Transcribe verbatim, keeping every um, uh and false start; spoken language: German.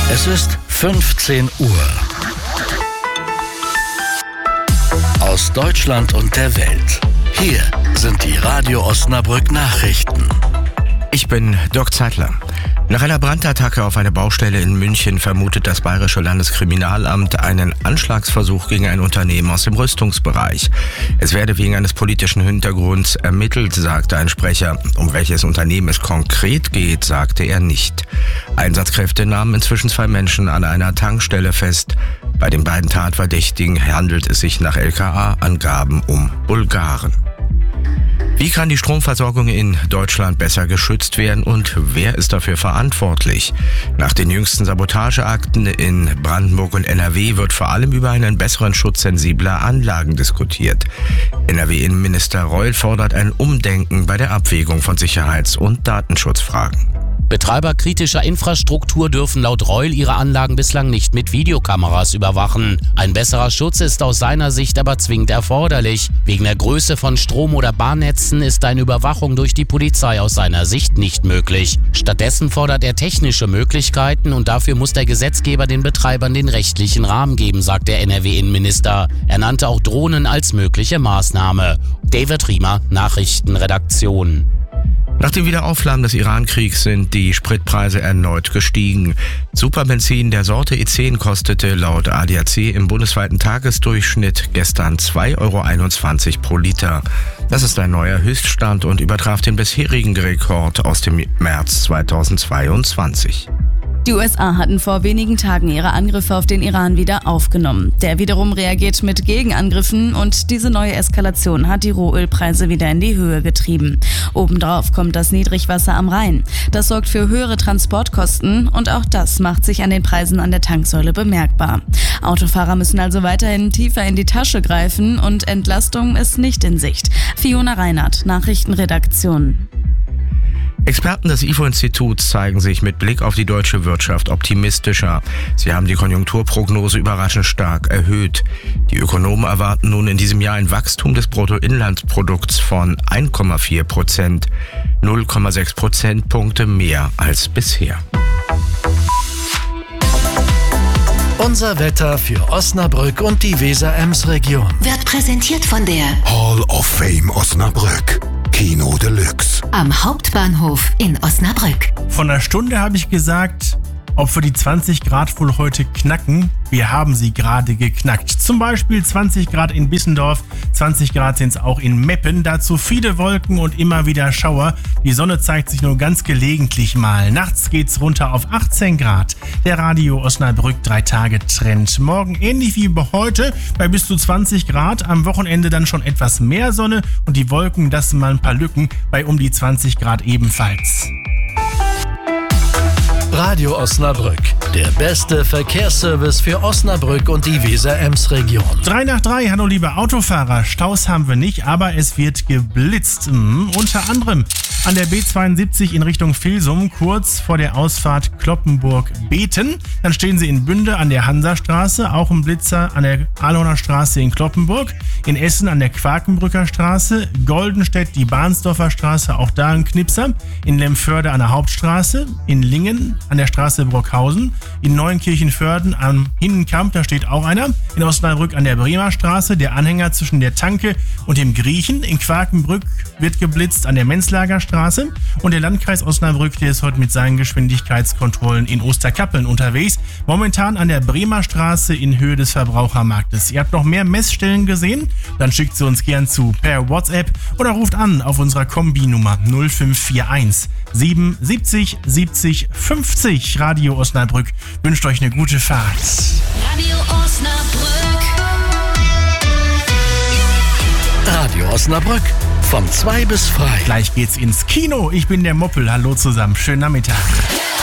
Es ist fünfzehn Uhr. Aus Deutschland und der Welt. Hier sind die Radio Osnabrück Nachrichten. Ich bin Dirk Zeitler. Nach einer Brandattacke auf eine Baustelle in München vermutet das Bayerische Landeskriminalamt einen Anschlagsversuch gegen ein Unternehmen aus dem Rüstungsbereich. Es werde wegen eines politischen Hintergrunds ermittelt, sagte ein Sprecher. Um welches Unternehmen es konkret geht, sagte er nicht. Einsatzkräfte nahmen inzwischen zwei Menschen an einer Tankstelle fest. Bei den beiden Tatverdächtigen handelt es sich nach L K A-Angaben um Bulgaren. Wie kann die Stromversorgung in Deutschland besser geschützt werden und wer ist dafür verantwortlich? Nach den jüngsten Sabotageakten in Brandenburg und N R W wird vor allem über einen besseren Schutz sensibler Anlagen diskutiert. N R W-Innenminister Reul fordert ein Umdenken bei der Abwägung von Sicherheits- und Datenschutzfragen. Betreiber kritischer Infrastruktur dürfen laut Reul ihre Anlagen bislang nicht mit Videokameras überwachen. Ein besserer Schutz ist aus seiner Sicht aber zwingend erforderlich. Wegen der Größe von Strom- oder Bahnnetzen ist eine Überwachung durch die Polizei aus seiner Sicht nicht möglich. Stattdessen fordert er technische Möglichkeiten und dafür muss der Gesetzgeber den Betreibern den rechtlichen Rahmen geben, sagt der N R W-Innenminister. Er nannte auch Drohnen als mögliche Maßnahme. David Riemer, Nachrichtenredaktion. Nach dem Wiederaufflammen des Iran-Kriegs sind die Spritpreise erneut gestiegen. Superbenzin der Sorte E zehn kostete laut A D A C im bundesweiten Tagesdurchschnitt gestern zwei Euro einundzwanzig pro Liter. Das ist ein neuer Höchststand und übertraf den bisherigen Rekord aus dem März zweitausendzweiundzwanzig. Die U S A hatten vor wenigen Tagen ihre Angriffe auf den Iran wieder aufgenommen. Der wiederum reagiert mit Gegenangriffen und diese neue Eskalation hat die Rohölpreise wieder in die Höhe getrieben. Obendrauf kommt das Niedrigwasser am Rhein. Das sorgt für höhere Transportkosten und auch das macht sich an den Preisen an der Tanksäule bemerkbar. Autofahrer müssen also weiterhin tiefer in die Tasche greifen und Entlastung ist nicht in Sicht. Fiona Reinhardt, Nachrichtenredaktion. Experten des I F O-Instituts zeigen sich mit Blick auf die deutsche Wirtschaft optimistischer. Sie haben die Konjunkturprognose überraschend stark erhöht. Die Ökonomen erwarten nun in diesem Jahr ein Wachstum des Bruttoinlandsprodukts von eins Komma vier Prozent, null Komma sechs Prozentpunkte mehr als bisher. Unser Wetter für Osnabrück und die Weser-Ems-Region Wird präsentiert von der Hall of Fame Osnabrück. Kino Deluxe. Am Hauptbahnhof in Osnabrück. Vor einer Stunde habe ich gesagt, ob wir die zwanzig Grad wohl heute knacken. Wir haben sie gerade geknackt. Zum Beispiel zwanzig Grad in Bissendorf, zwanzig Grad sind es auch in Meppen. Dazu viele Wolken und immer wieder Schauer. Die Sonne zeigt sich nur ganz gelegentlich mal. Nachts geht's runter auf achtzehn Grad. Der Radio Osnabrück drei Tage Trend. Morgen ähnlich wie heute bei bis zu zwanzig Grad. Am Wochenende dann schon etwas mehr Sonne und die Wolken lassen mal ein paar Lücken bei um die zwanzig Grad ebenfalls. Radio Osnabrück, der beste Verkehrsservice für Osnabrück und die Weser-Ems-Region. Drei nach drei, hallo liebe Autofahrer, Staus haben wir nicht, aber es wird geblitzt. Mhm, unter anderem an der B zweiundsiebzig in Richtung Vilsum, kurz vor der Ausfahrt Kloppenburg-Beten. Dann stehen Sie in Bünde an der Hansastraße, auch ein Blitzer an der Ahlohner Straße in Kloppenburg. In Essen an der Quakenbrücker Straße, Goldenstedt die Bahnsdorfer Straße, auch da ein Knipser. In Lemförde an der Hauptstraße, in Lingen an der Straße Brockhausen, in Neunkirchenförden am Hinnenkamp, da steht auch einer. In Osnabrück an der Bremer Straße, der Anhänger zwischen der Tanke und dem Griechen. In Quakenbrück wird geblitzt an der Menzlager Straße. Und der Landkreis Osnabrück, der ist heute mit seinen Geschwindigkeitskontrollen in Osterkappeln unterwegs. Momentan an der Bremer Straße in Höhe des Verbrauchermarktes. Ihr habt noch mehr Messstellen gesehen? Dann schickt sie uns gern zu per WhatsApp oder ruft an auf unserer Kombi-Nummer null fünf vier eins sieben siebzig siebzig fünfzig. Radio Osnabrück wünscht euch eine gute Fahrt. Radio Osnabrück. Radio Osnabrück, von zwei bis frei. Gleich geht's ins Kino. Ich bin der Moppel. Hallo zusammen. Schönen Nachmittag.